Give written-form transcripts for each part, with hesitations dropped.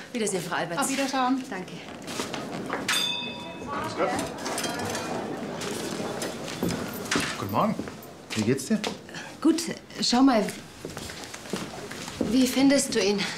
Wiedersehen, Frau Alberts. Auf Wiederschauen. Danke. Guten Morgen. Wie geht's dir? Gut, schau mal. Wie findest du ihn?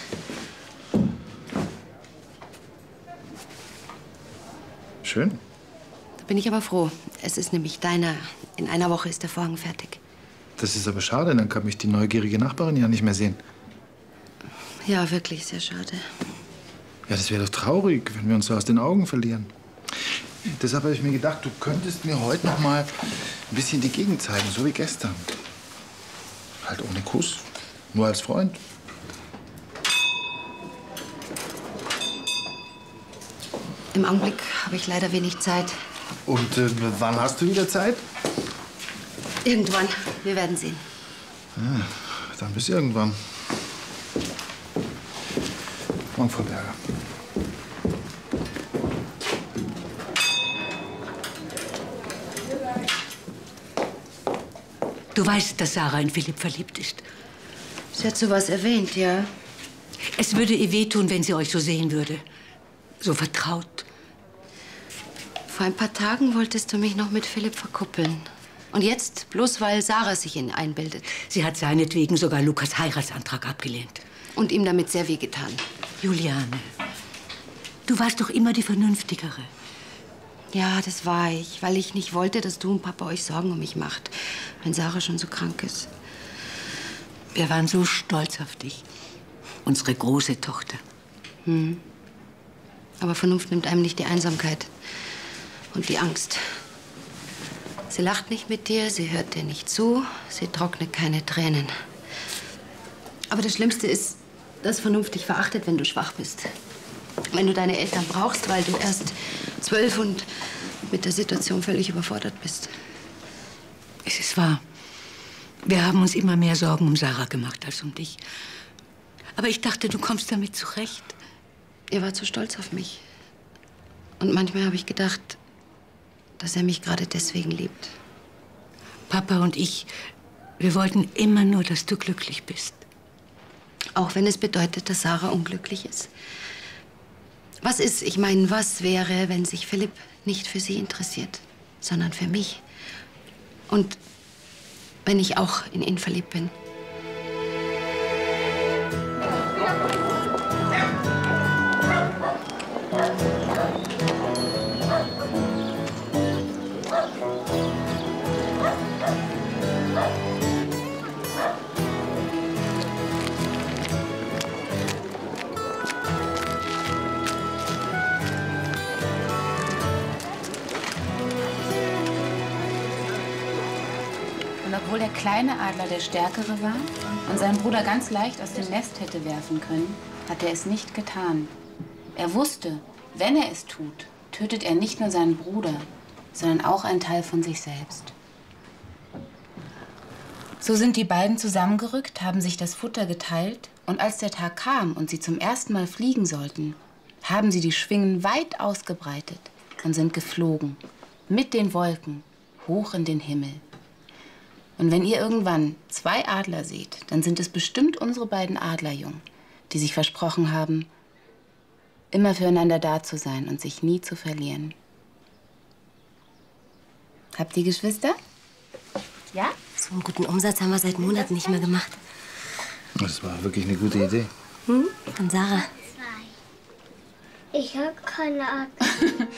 Schön. Da bin ich aber froh. Es ist nämlich deiner. In einer Woche ist der Vorhang fertig. Das ist aber schade, dann kann mich die neugierige Nachbarin ja nicht mehr sehen. Ja, wirklich sehr schade. Ja, das wäre doch traurig, wenn wir uns so aus den Augen verlieren. Deshalb habe ich mir gedacht, du könntest mir heute noch mal ein bisschen die Gegend zeigen, so wie gestern. Halt ohne Kuss, nur als Freund. Im Augenblick habe ich leider wenig Zeit. Und wann hast du wieder Zeit? Irgendwann. Wir werden sehen. Ja, dann bis irgendwann. Morgen, Frau Berger. Du weißt, dass Sarah in Philipp verliebt ist. Sie hat sowas erwähnt, ja. Es würde ihr wehtun, wenn sie euch so sehen würde. So vertraut. Vor ein paar Tagen wolltest du mich noch mit Philipp verkuppeln. Und jetzt, bloß weil Sarah sich in ihn einbildet. Sie hat seinetwegen sogar Lukas Heiratsantrag abgelehnt. Und ihm damit sehr wehgetan. Juliane, du warst doch immer die Vernünftigere. Ja, das war ich, weil ich nicht wollte, dass du und Papa euch Sorgen um mich macht, wenn Sarah schon so krank ist. Wir waren so stolz auf dich. Unsere große Tochter. Aber Vernunft nimmt einem nicht die Einsamkeit und die Angst. Sie lacht nicht mit dir, sie hört dir nicht zu, sie trocknet keine Tränen. Aber das Schlimmste ist, dass Vernunft dich verachtet, wenn du schwach bist. Wenn du deine Eltern brauchst, weil du erst 12 und mit der Situation völlig überfordert bist. Es ist wahr. Wir haben uns immer mehr Sorgen um Sarah gemacht als um dich. Aber ich dachte, du kommst damit zurecht. Er war zu stolz auf mich. Und manchmal habe ich gedacht, dass er mich gerade deswegen liebt. Papa und ich, wir wollten immer nur, dass du glücklich bist. Auch wenn es bedeutet, dass Sarah unglücklich ist. Was ist, ich meine, was wäre, wenn sich Philipp nicht für sie interessiert, sondern für mich? Und wenn ich auch in ihn verliebt bin? Und obwohl der kleine Adler der Stärkere war und seinen Bruder ganz leicht aus dem Nest hätte werfen können, hat er es nicht getan. Er wusste, wenn er es tut, tötet er nicht nur seinen Bruder, sondern auch einen Teil von sich selbst. So sind die beiden zusammengerückt, haben sich das Futter geteilt und als der Tag kam und sie zum ersten Mal fliegen sollten, haben sie die Schwingen weit ausgebreitet und sind geflogen, mit den Wolken, hoch in den Himmel. Und wenn ihr irgendwann 2 Adler seht, dann sind es bestimmt unsere beiden Adlerjungen, die sich versprochen haben, immer füreinander da zu sein und sich nie zu verlieren. Habt ihr Geschwister? Ja? So einen guten Umsatz haben wir seit Monaten nicht mehr gemacht. Das war wirklich eine gute Idee. Von Sarah. Ich habe keine Ahnung.